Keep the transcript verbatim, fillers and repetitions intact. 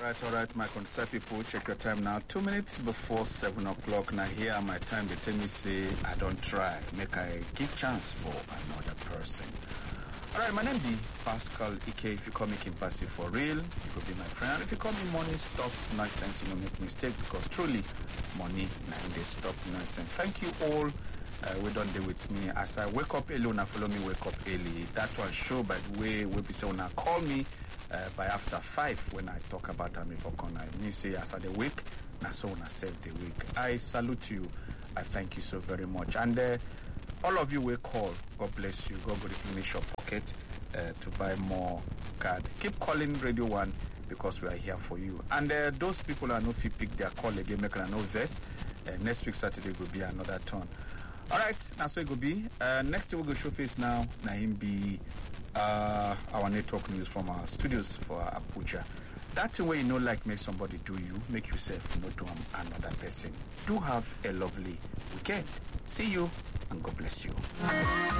Alright, alright, my concert people, check your time now. Two minutes before seven o'clock. Now here my time, they tell me say, I don't try. Make I give chance for another person. Alright, my name be Pascal Ike. If you call me Kimpasi for real, you could be my friend. And if you call me money stops nonsense, you know, make mistake, because truly, money, now they stop nonsense. Thank you all. Uh, we don't deal with me. As I wake up early, when I follow me, wake up early. That one show, by the way, will be say when I call me, Uh, by after five when I talk about time for corner. I mean say as I the week, now so when I save the week. I salute you. I thank you so very much. And uh, all of you will call. God bless you. God go replenish your pocket uh, to buy more card. Keep calling Radio One because we are here for you. And uh, those people I know if you pick their call again, make a know this. Uh, next week Saturday will be another turn. All right, now so it will be. Uh, next week we go show face now. Now him be. Uh, our network news from our studios for Abuja. That's the way you know, like make somebody do you, make yourself not do another person. Do have a lovely weekend. See you and God bless you.